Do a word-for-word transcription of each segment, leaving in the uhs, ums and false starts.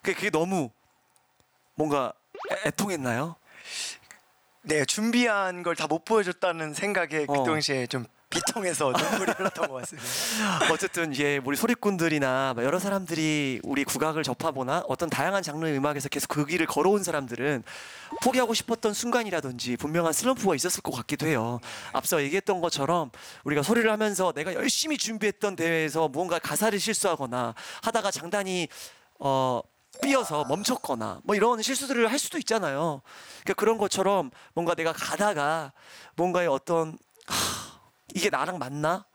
그게 너무 뭔가 애, 애통했나요? 네, 준비한 걸 다 못 보여줬다는 생각에 어. 그 당시에 좀 비통해서 눈물이 흘렀던 것 같습니다. 어쨌든 이제 우리 소리꾼들이나 여러 사람들이 우리 국악을 접하거나 어떤 다양한 장르의 음악에서 계속 그 길을 걸어온 사람들은 포기하고 싶었던 순간이라든지 분명한 슬럼프가 있었을 것 같기도 해요. 앞서 얘기했던 것처럼 우리가 소리를 하면서 내가 열심히 준비했던 대회에서 무언가 가사를 실수하거나 하다가 장단이 어 삐어서 멈췄거나 뭐 이런 실수들을 할 수도 있잖아요. 그러니까 그런 것처럼 뭔가 내가 가다가 뭔가의 어떤 하, 이게 나랑 맞나?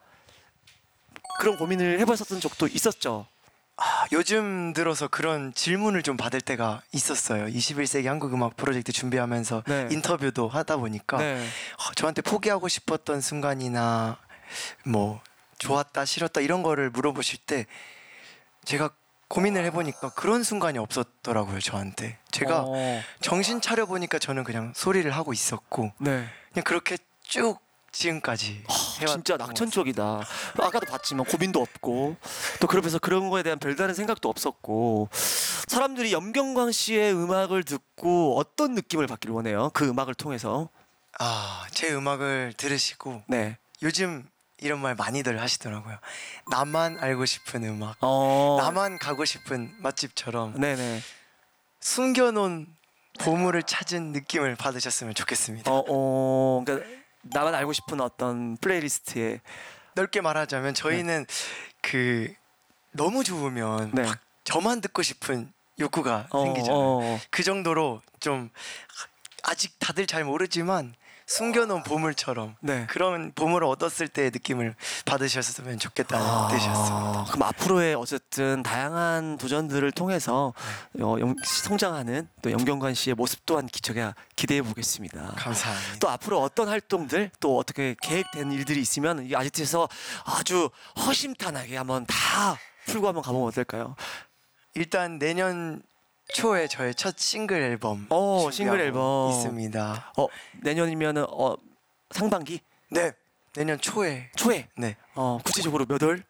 그런 고민을 해봤었던 적도 있었죠. 아, 요즘 들어서 그런 질문을 좀 받을 때가 있었어요. 이십일 세기 한국음악 프로젝트 준비하면서 네. 인터뷰도 하다 보니까 네. 어, 저한테 포기하고 싶었던 순간이나 뭐 좋았다 싫었다 이런 거를 물어보실 때 제가 고민을 해보니까 그런 순간이 없었더라고요. 저한테 제가 어, 정신 차려보니까 저는 그냥 소리를 하고 있었고 네. 그냥 그렇게 쭉 지금까지 해왔던 진짜 것 낙천적이다. 아까도 봤지만 고민도 없고 또 그러면서 그런 거에 대한 별다른 생각도 없었고 사람들이 염경광 씨의 음악을 듣고 어떤 느낌을 받기를 원해요? 그 음악을 통해서. 아, 제 음악을 들으시고 네. 요즘 이런 말 많이들 하시더라고요. 나만 알고 싶은 음악, 어. 나만 가고 싶은 맛집처럼 네네. 숨겨놓은 보물을 찾은 느낌을 받으셨으면 좋겠습니다. 어, 어. 그러니까 나만 알고 싶은 어떤 플레이리스트에. 넓게 말하자면 저희는 그 너무 좋으면 네. 막 저만 듣고 싶은 욕구가 어, 생기잖아요. 어. 그 정도로 좀 아직 다들 잘 모르지만 숨겨놓은 보물처럼 네. 그런 보물을 얻었을 때의 느낌을 받으셨으면 좋겠다는 아, 뜻이었습니다. 그럼 앞으로의 어쨌든 다양한 도전들을 통해서 어, 영- 성장하는 또 염경관 씨의 모습 또한 기척에 기대해 보겠습니다. 감사합니다. 또 앞으로 어떤 활동들 또 어떻게 계획된 일들이 있으면 이 아지트에서 아주 허심탄회하게 한번 다 풀고 한번 가보면 어떨까요? 일단 내년 초에 저의 첫 싱글 앨범 어, 준비하고 싱글 앨범. 있습니다. 어 내년이면은 어 상반기 네, 내년 초에 초에 네, 어 구체적으로 몇 월?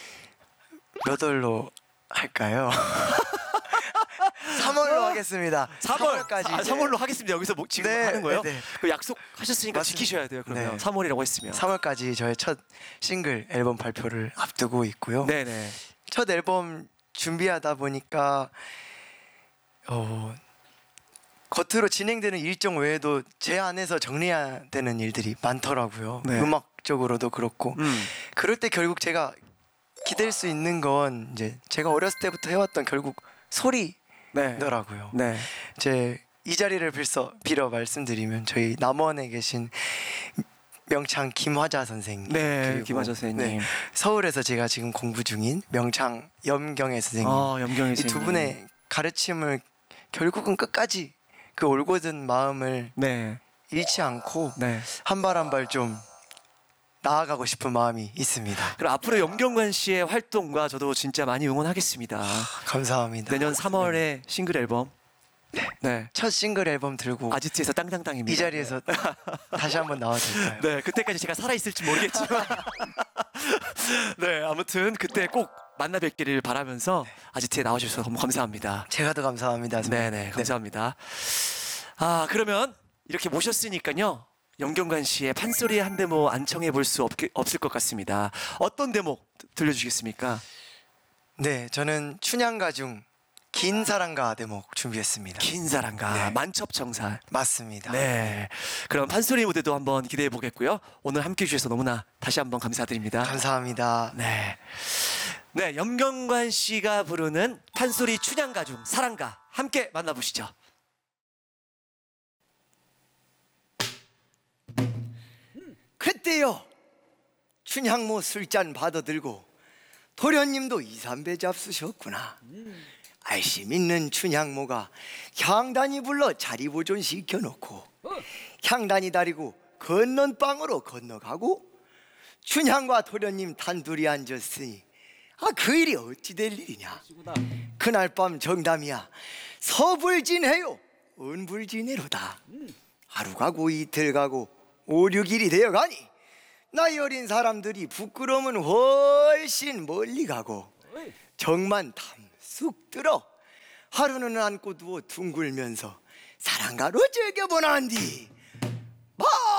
몇 월로 할까요? 삼월로 하겠습니다. 삼월까지 아, 삼월로 하겠습니다. 여기서 뭐 지금 네, 하는 거예요? 네, 네. 그 약속하셨으니까 맞습니다. 지키셔야 돼요. 그러면 네. 삼월이라고 했으면. 삼월까지 저의 첫 싱글 앨범 발표를 앞두고 있고요. 네네. 첫 앨범 준비하다 보니까 어, 겉으로 진행되는 일정 외에도 제 안에서 정리해야 되는 일들이 많더라고요. 네. 음악적으로도 그렇고 음. 그럴 때 결국 제가 기댈 수 있는 건 이제 제가 어렸을 때부터 해왔던 결국 소리더라고요. 네. 네. 제 이 자리를 빌어, 빌어 말씀드리면 저희 남원에 계신 명창 김화자 선생님, 네. 그리고 김화자 선생님. 네, 서울에서 제가 지금 공부 중인 명창 염경애 선생님, 아, 염경희 이 두 선생님. 분의 가르침을 결국은 끝까지 그 올곧은 마음을 네. 잃지 않고 네. 한 발 한 발 좀 나아가고 싶은 마음이 있습니다. 그럼 앞으로 염경관 씨의 활동과 저도 진짜 많이 응원하겠습니다. 감사합니다. 내년 삼월에 싱글 앨범. 네. 첫 싱글 앨범 들고 아지트에서 땅땅땅입니다. 이 자리에서 다시 한번 나와도 될까요? 네, 그때까지 제가 살아 있을지 모르겠지만, 네, 아무튼 그때 꼭 만나 뵙기를 바라면서 아지트에 나와주셔서 너무 감사합니다. 제가 더 감사합니다. 선생님. 네, 네, 감사합니다. 아, 그러면 이렇게 모셨으니까요. 염경관 씨의 판소리 한 대목 안청해 볼 수 없을 것 같습니다. 어떤 대목 들려주시겠습니까? 네, 저는 춘향가 중 긴 사랑가 대목 준비했습니다. 긴 사랑가 네. 만첩정살. 맞습니다. 네, 그럼 판소리 무대도 한번 기대해 보겠고요. 오늘 함께 해주셔서 너무나 다시 한번 감사드립니다. 감사합니다. 네, 네, 염경관 씨가 부르는 판소리 춘향가 중 사랑가 함께 만나보시죠. 그때요 춘향모 술잔 받아들고 도련님도 이삼배 잡수셨구나. 알심 있는 춘향모가 향단이 불러 자리 보존 시켜놓고 향단이 다리고 건넌 방으로 건너가고 춘향과 도련님 단둘이 앉았으니 아 그 일이 어찌 될 일이냐. 그날 밤 정담이야 서불진해요 은불진해로다. 하루 가고 이틀 가고 오륙일이 되어가니 나이 어린 사람들이 부끄러움은 훨씬 멀리 가고 정만 탐쑥 들어 하루는 안고 두어 둥글면서 사랑가로 즐겨보난디 마